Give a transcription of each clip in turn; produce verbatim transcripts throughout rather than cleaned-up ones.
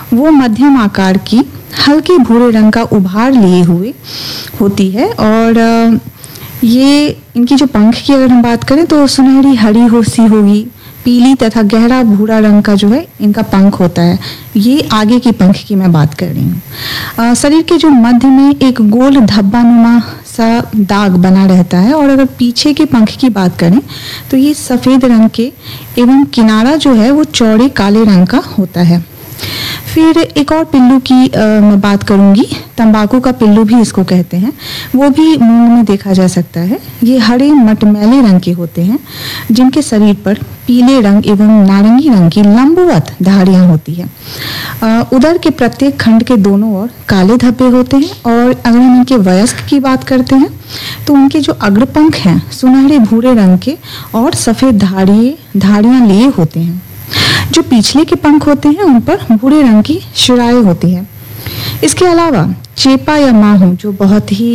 वो मध्यम आकार की हल्के भूरे रंग का उभार लिए हुए होती है। और अ, ये इनकी जो पंख की अगर हम बात करें तो सुनहरी हरी हो सी होगी, पीली तथा गहरा भूरा रंग का जो है इनका पंख होता है। ये आगे की पंख की मैं बात कर रही हूँ। अ, शरीर के जो मध्य में एक गोल धब्बा नुमा सा दाग बना रहता है। और अगर पीछे के पंख की बात करें तो ये सफ़ेद रंग के एवं किनारा जो है वो चौड़े काले रंग का होता है। फिर एक और पिल्लू की आ, मैं बात करूंगी, तंबाकू का पिल्लू भी इसको कहते हैं। वो भी मूंग में देखा जा सकता है। ये हरे मटमैले रंग के होते हैं, जिनके शरीर पर पीले रंग एवं नारंगी रंग की लंबवत धारियां होती है। आ, उदर के प्रत्येक खंड के दोनों ओर काले धब्बे होते हैं। और अगर हम इनके वयस्क की बात करते हैं तो उनके जो अग्रपंख हैं सुनहरे भूरे रंग के और सफ़ेद धारिये धारियां लिए होते हैं। जो पिछले के पंख होते हैं उन पर भूरे रंग की शिराएं होती है। इसके अलावा चेपा या माहू जो बहुत ही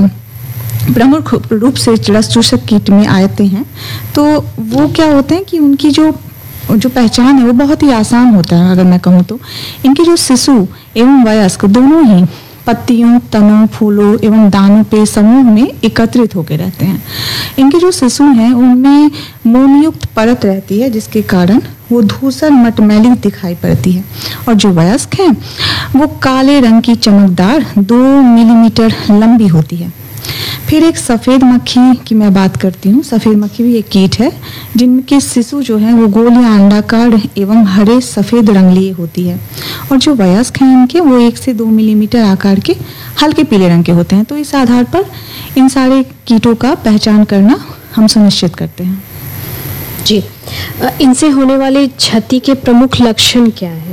प्रमुख रूप से रस चूसक कीट में आते हैं, तो वो क्या होते हैं कि उनकी जो जो पहचान है वो बहुत ही आसान होता है। अगर मैं कहूँ तो इनके जो शिशु एवं वयस्क दोनों ही पत्तियों, तनों, फूलों एवं दानों पे समूह में एकत्रित होकर रहते हैं। इनके जो शिशु हैं उनमें मोमयुक्त परत रहती है, जिसके कारण वो धूसर मटमैली दिखाई पड़ती है। और जो वयस्क हैं वो काले रंग की चमकदार दो मिलीमीटर लंबी होती है। फिर एक सफ़ेद मक्खी की मैं बात करती हूँ। सफ़ेद मक्खी भी एक कीट है जिनके शिशु जो हैं वो गोल या अंडाकार एवं हरे सफ़ेद रंग लिए होती है। और जो वयस्क हैं इनके वो एक से दो मिलीमीटर आकार के हल्के पीले रंग के होते हैं। तो इस आधार पर इन सारे कीटों का पहचान करना हम सुनिश्चित करते हैं। जी, इनसे होने वाली क्षति के प्रमुख लक्षण क्या है?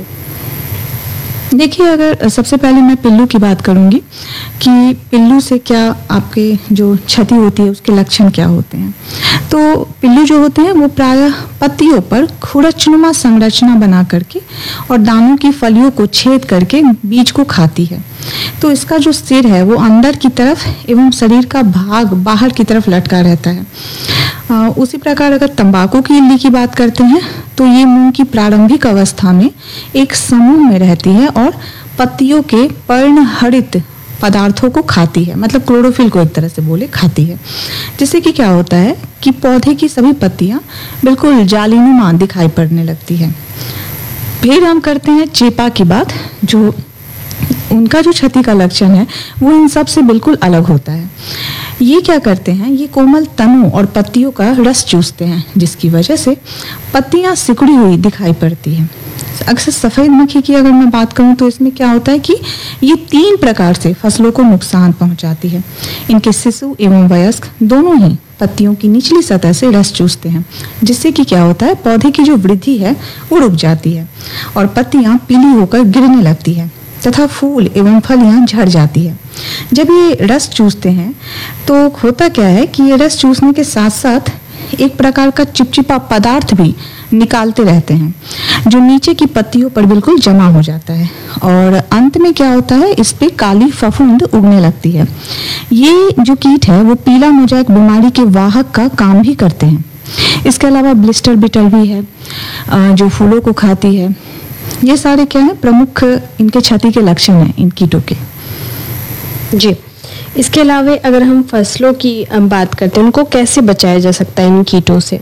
देखिए, अगर सबसे पहले मैं पिल्लू की बात करूंगी कि पिल्लू से क्या आपके जो क्षति होती है उसके लक्षण क्या होते हैं। तो पिल्लू जो होते हैं वो प्रायः पत्तियों पर खुरचनुमा संरचना बना करके और दानों की फलियों को छेद करके बीज को खाती है। तो इसका जो सिर है वो अंदर की तरफ एवं शरीर का भाग बाहर की तरफ लटका रहता है। आ, उसी प्रकार अगर तंबाकू की इल्ली की बात करते हैं तो ये मूंग की प्रारंभिक अवस्था में एक समूह में रहती है और पत्तियों के पर्णहरित पदार्थों को खाती है, मतलब क्लोरोफिल को एक तरह से बोले खाती है। जिससे कि क्या होता है कि पौधे की सभी पत्तियां बिल्कुल जालीनुमा दिखाई पड़ने लगती है। फिर हम करते हैं चेपा की बात, जो उनका जो क्षति का लक्षण है वो इन सब से बिल्कुल अलग होता है। ये क्या करते हैं, ये कोमल तनों और पत्तियों का रस चूसते हैं, जिसकी वजह से पत्तियां सिकुड़ी हुई दिखाई पड़ती हैं। अक्सर सफ़ेद मक्खी की अगर मैं बात करूं तो इसमें क्या होता है कि ये तीन प्रकार से फसलों को नुकसान पहुंचाती है। इनके शिशु एवं वयस्क दोनों ही पत्तियों की निचली सतह से रस चूसते हैं, जिससे कि क्या होता है पौधे की जो वृद्धि है वो रुक जाती है और पत्तियां पीली होकर गिरने लगती है तथा फूल एवं फलियां झड़ जाती है। जब ये रस चूसते हैं तो होता क्या है कि ये रस चूसने के साथ साथ एक प्रकार का चिपचिपा पदार्थ भी निकालते रहते हैं, जो नीचे की पत्तियों पर बिल्कुल जमा हो जाता है और अंत में क्या होता है इस पे काली फफूंद उगने लगती है। ये जो कीट है वो पीला मोज़ेक बीमारी के वाहक का काम भी करते हैं। इसके अलावा ब्लिस्टर बीटल भी है जो फूलों को खाती है। ये सारे क्या है प्रमुख इनके क्षति के लक्षण हैं इन कीटों के। जी, इसके अलावा अगर हम फसलों की बात करते हैं उनको कैसे बचाया जा सकता है इन कीटों से?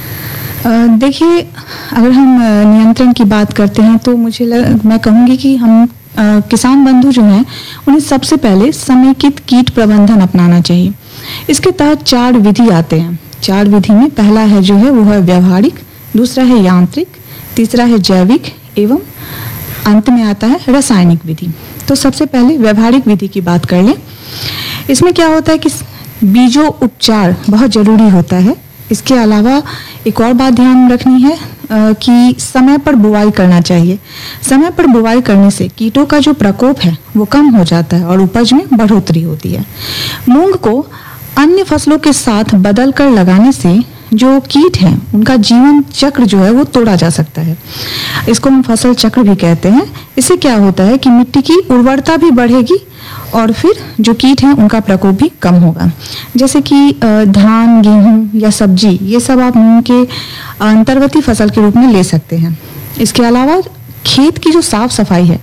देखिए, अगर हम नियंत्रण की बात करते हैं तो मुझे लग, मैं कहूँगी कि हम आ, किसान बंधु जो हैं उन्हें सबसे पहले समेकित कीट प्रबंधन अपनाना चाहिए। इसके तहत चार विधि आते हैं। चार विधि में पहला है जो है वो है व्यवहारिक, दूसरा है यांत्रिक, तीसरा है जैविक एवं अंत में आता है रासायनिक विधि। तो सबसे पहले व्यवहारिक विधि की बात कर लें। इसमें क्या होता है कि बीजों उपचार बहुत जरूरी होता है। इसके अलावा एक और बात ध्यान रखनी है आ, कि समय पर बुवाई करना चाहिए। समय पर बुवाई करने से कीटों का जो प्रकोप है वो कम हो जाता है और उपज में बढ़ोतरी होती है। मूंग को अन्य फसलों के साथ बदल कर लगाने से जो कीट हैं उनका जीवन चक्र जो है वो तोड़ा जा सकता है। इसको हम फसल चक्र भी कहते हैं। इससे क्या होता है कि मिट्टी की उर्वरता भी बढ़ेगी और फिर जो कीट हैं उनका प्रकोप भी कम होगा। जैसे कि धान, गेहूं या सब्जी, ये सब आप मूंग के अंतर्गत फसल के रूप में ले सकते हैं। इसके अलावा खेत की जो साफ सफाई है